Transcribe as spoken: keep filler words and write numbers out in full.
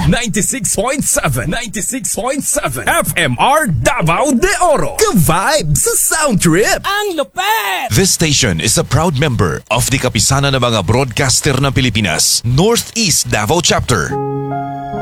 ninety-six point seven, ninety-six point seven F M R Davao de Oro. Ka-vibe sa sound trip. Ang lupet! This station is a proud member of the Kapisanan ng mga Broadcaster ng Pilipinas, Northeast Davao Chapter.